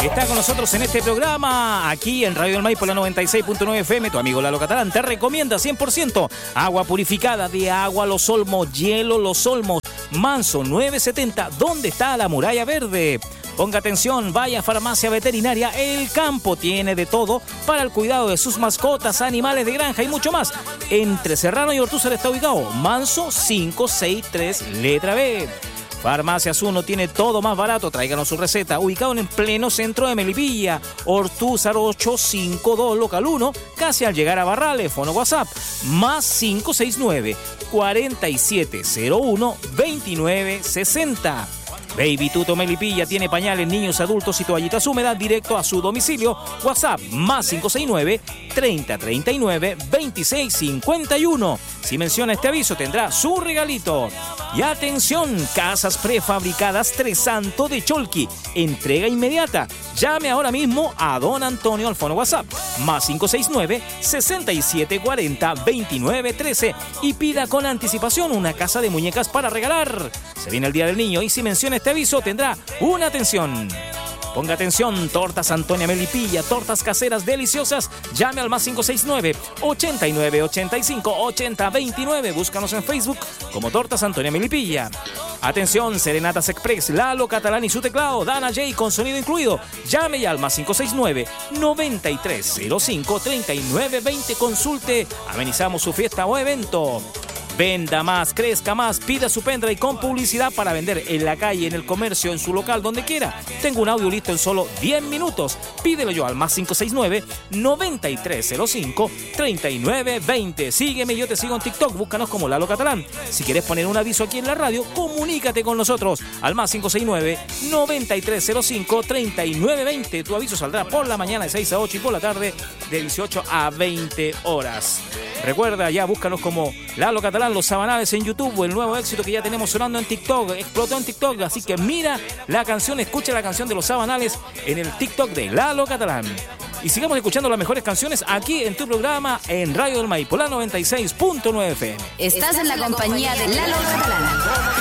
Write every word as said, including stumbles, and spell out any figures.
Está con nosotros en este programa, aquí en Radio del Maipo, la noventa y seis punto nueve F M. Tu amigo Lalo Catalán te recomienda cien por ciento agua purificada de Agua Los Olmos, hielo Los Olmos, Manso nueve setenta. ¿Dónde está la muralla verde? Ponga atención, vaya a Farmacia Veterinaria El Campo. Tiene de todo para el cuidado de sus mascotas, animales de granja y mucho más. Entre Serrano y Ortúzar está ubicado Manso cinco seis tres, letra B. Farmacias uno tiene todo más barato. Tráiganos su receta. Ubicado en el pleno centro de Melipilla. Ortúzar ochocientos cincuenta y dos, local uno, casi al llegar a Barrales. Fono WhatsApp más cinco seis nueve, cuatro siete cero uno, dos nueve seis cero. Baby Tuto Melipilla tiene pañales, niños, adultos y toallitas húmedas directo a su domicilio. WhatsApp más cinco seis nueve, treinta treinta y nueve, veintiséis cincuenta y uno. Si menciona este aviso tendrá su regalito. Y atención, casas prefabricadas Tresanto de Cholqui. Entrega inmediata. Llame ahora mismo a Don Antonio al fono WhatsApp más cinco seis nueve, sesenta y siete cuarenta, veintinueve trece y pida con anticipación una casa de muñecas para regalar. Se viene el Día del Niño y si menciona este aviso tendrá una atención. Ponga atención, Tortas Antonia Melipilla, tortas caseras deliciosas. Llame al más cinco seis nueve, ochenta y nueve ochenta y cinco, ochenta veintinueve. Búscanos en Facebook como Tortas Antonia Melipilla. Atención, Serenatas Express, Lalo Catalán y su teclado, Dana J con sonido incluido. Llame ya al más cinco seis nueve, noventa y tres cero cinco, treinta y nueve veinte. Consulte, amenizamos su fiesta o evento. Venda más, crezca más, pida su pendrive con publicidad para vender en la calle, en el comercio, en su local, donde quiera. Tengo un audio listo en solo diez minutos. Pídelo yo al más cinco seis nueve, noventa y tres cero cinco, treinta y nueve veinte. Sígueme, yo te sigo en TikTok, búscanos como Lalo Catalán. Si quieres poner un aviso aquí en la radio, comunícate con nosotros al más cinco seis nueve, noventa y tres cero cinco, treinta y nueve veinte. Tu aviso saldrá por la mañana de seis a ocho y por la tarde de dieciocho a veinte horas. Recuerda, ya búscanos como Lalo Catalán, Los Sabanales en YouTube, el nuevo éxito que ya tenemos sonando en TikTok, explotó en TikTok, así que mira la canción, escucha la canción de Los Sabanales en el TikTok de Lalo Catalán. Y sigamos escuchando las mejores canciones aquí en tu programa en Radio del Maipo, la noventa y seis punto nueve F M. Estás en la compañía de Lalo Catalán.